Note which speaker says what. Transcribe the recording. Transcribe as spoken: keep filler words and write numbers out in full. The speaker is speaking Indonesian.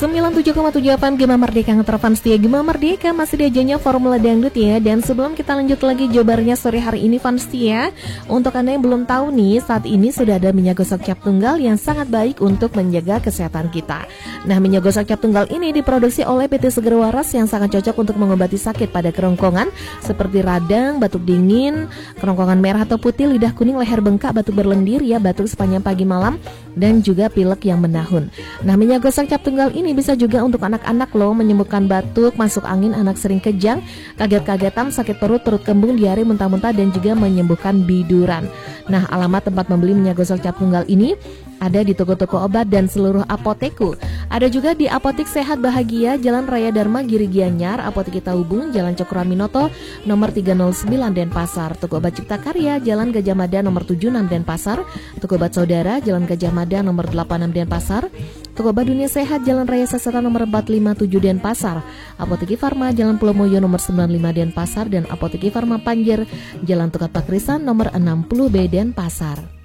Speaker 1: sembilan puluh tujuh koma tujuh delapan Gema Merdeka ngeterfan setia Gema Merdeka masih diajanya Formula Dangdut ya. Dan sebelum kita lanjut lagi jawabannya sore hari ini fans setia, untuk Anda yang belum tahu nih, saat ini sudah ada minyak gosok cap tunggal yang sangat baik untuk menjaga kesehatan kita. Nah, minyak gosok cap tunggal ini diproduksi oleh P T Seger Waras yang sangat cocok untuk mengobati sakit pada kerongkongan seperti radang, batuk dingin, kerongkongan merah atau putih, lidah kuning, leher bengkak, batuk berlendir ya, batuk sepanjang pagi malam, dan juga pilek yang menahun. Nah, minyak gosok cap tunggal ini bisa juga untuk anak-anak loh, menyembuhkan batuk, masuk angin, anak sering kejang, kaget-kagetan, sakit perut, perut kembung, diare, muntah-muntah, dan juga menyembuhkan biduran. Nah, alamat tempat membeli minyak gosok cap tunggal ini ada di toko-toko obat dan seluruh apoteku. Ada juga di Apotik Sehat Bahagia, Jalan Raya Dharma Giri Gianyar, Apotek Kita Hubung, Jalan Cokroaminoto, nomor tiga nol sembilan Denpasar, Toko Obat Cipta Karya, Jalan Gajah Mada, nomor tujuh puluh enam Denpasar, Toko Obat Saudara, Jalan Gajah Mada, nomor delapan puluh enam Denpasar, Toko Obat Dunia Sehat, Jalan Raya Sasata, nomor empat lima tujuh Denpasar, Apotek Farma, Jalan Pulau Moyo, nomor sembilan puluh lima Denpasar, dan Apotek Farma Panjer, Jalan Tukat Pakrisan, nomor enam puluh B Denpasar.